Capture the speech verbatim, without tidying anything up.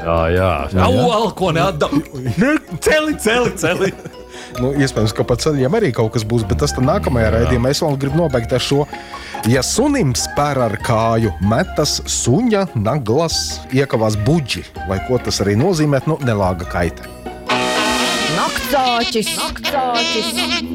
Jā, jā. Au, alko neatdam. Ne, celi, celi, celi. Nu, iespējams, ka pa ceļiem arī kaut kas būs, bet tas tad nākamajā raidījumā es vēl gribu nobeigt ar šo. Ja sunim spēr ar kāju, metas suņa naglas, iekavās buģi, vai ko tas arī nozīmē, nu, nelāga kaita. Naktsāķis. Naktsāķis.